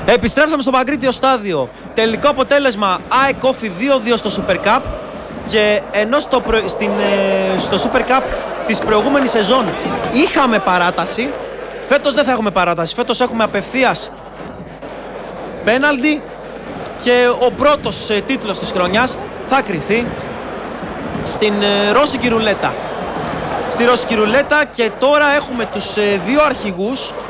Επιστρέψαμε στο Παγκρίτιο στάδιο. Τελικό αποτέλεσμα ΑΕΚ Όφι 2-2 στο Super Cup. Και ενώ στο Super Cup της προηγούμενης σεζόν είχαμε παράταση, φέτος δεν θα έχουμε παράταση. Φέτος έχουμε απευθείας πέναλτι και ο πρώτος τίτλος της χρονιάς θα κριθεί στην ρώσικη ρουλέτα. Στη ρώσικη ρουλέτα, και τώρα έχουμε τους δύο αρχηγούς